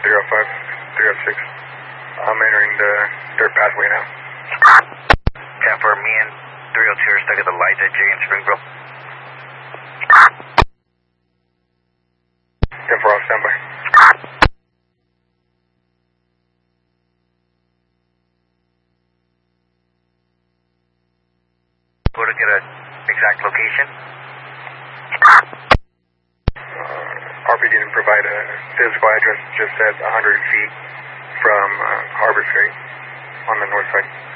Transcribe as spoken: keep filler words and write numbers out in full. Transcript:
three oh five, three oh six. I'm entering the dirt pathway now. ten four, me and three oh two are stuck at the lights at J in Springville. ten four, I'll stand by. Go to get an exact location. Uh, R P didn't provide a physical address, just said one hundred feet from uh, Harbor Street on the north side.